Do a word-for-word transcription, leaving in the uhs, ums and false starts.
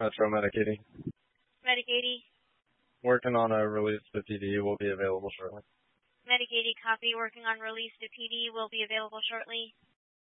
Metro Medicaid. Medicaid. Working on a release to P D will be available shortly. Medicaid copy. Working on release to P D will be available shortly.